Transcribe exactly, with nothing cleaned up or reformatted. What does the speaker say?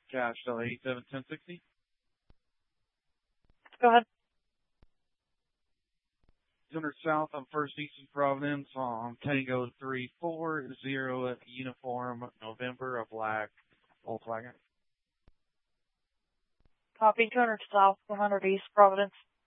Cash L eighty-seven ten sixty. Go ahead. two hundred South on First Eastern Providence on Tango three four zero Uniform November of Black Volkswagen. Copy. two hundred South, one hundred East Providence.